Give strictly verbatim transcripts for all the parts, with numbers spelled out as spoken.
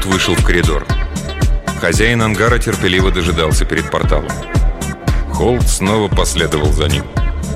Холт вышел в коридор. Хозяин ангара терпеливо дожидался перед порталом. Холт снова последовал за ним.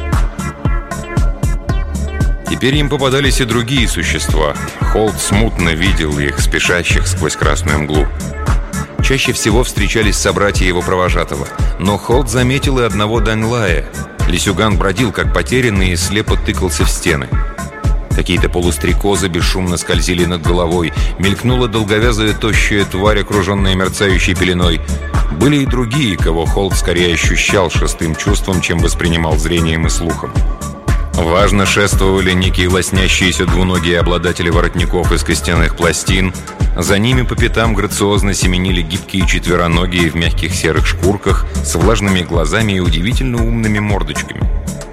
Теперь им попадались и другие существа. Холт смутно видел их, спешащих сквозь красную мглу. Чаще всего встречались собратья его провожатого. Но Холт заметил и одного Даньлая. Лисюган бродил как потерянный и слепо тыкался в стены. Какие-то полустрекозы бесшумно скользили над головой. Мелькнула долговязая тощая тварь, окруженная мерцающей пеленой. Были и другие, кого Холт скорее ощущал шестым чувством, чем воспринимал зрением и слухом. Важно шествовали некие лоснящиеся двуногие обладатели воротников из костяных пластин. За ними по пятам грациозно семенили гибкие четвероногие в мягких серых шкурках с влажными глазами и удивительно умными мордочками.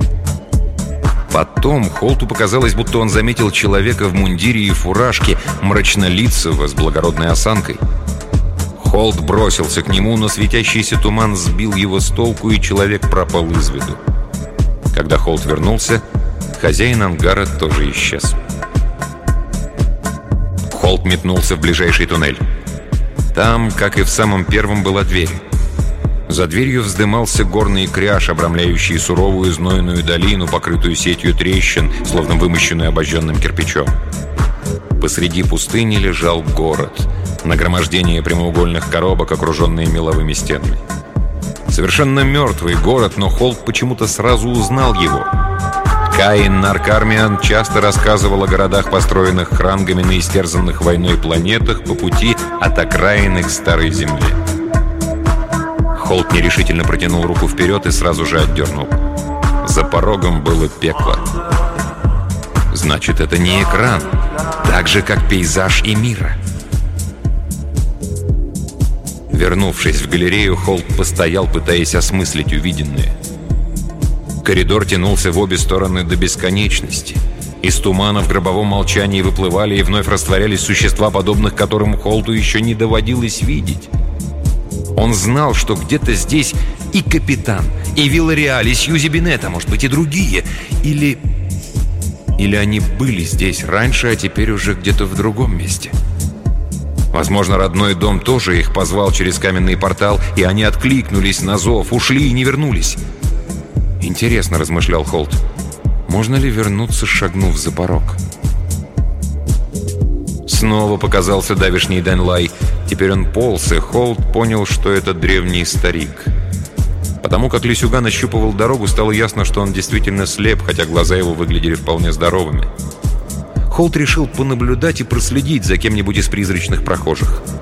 Потом Холту показалось, будто он заметил человека в мундире и фуражке, мрачнолицего, с благородной осанкой. Холт бросился к нему, но светящийся туман сбил его с толку, и человек пропал из виду. Когда Холт вернулся, хозяин ангара тоже исчез. Холт метнулся в ближайший туннель. Там, как и в самом первом, была дверь. За дверью вздымался горный кряж, обрамляющий суровую знойную долину, покрытую сетью трещин, словно вымощенную обожженным кирпичом. Посреди пустыни лежал город. Нагромождение прямоугольных коробок, окруженные меловыми стенами. Совершенно мертвый город, но Холт почему-то сразу узнал его. Каин Наркармиан часто рассказывал о городах, построенных хрангами на истерзанных войной планетах по пути от окраины к Старой Земле. Холт нерешительно протянул руку вперед и сразу же отдернул. За порогом было пекло. Значит, это не экран, так же, как пейзаж и мира. Вернувшись в галерею, Холт постоял, пытаясь осмыслить увиденное. Коридор тянулся в обе стороны до бесконечности. Из тумана в гробовом молчании выплывали и вновь растворялись существа, подобных которым Холту еще не доводилось видеть. Он знал, что где-то здесь и Капитан, и Виллариаль, и Сьюзи Бинет, а может быть и другие. Или... Или они были здесь раньше, а теперь уже где-то в другом месте. Возможно, родной дом тоже их позвал через каменный портал, и они откликнулись на зов, ушли и не вернулись. «Интересно», — размышлял Холт, — «можно ли вернуться, шагнув за порог?» Снова показался давешний Даньлай. Теперь он полз, и Холт понял, что это древний старик. Потому как Лисюган ощупывал дорогу, стало ясно, что он действительно слеп, хотя глаза его выглядели вполне здоровыми. Холт решил понаблюдать и проследить за кем-нибудь из призрачных прохожих.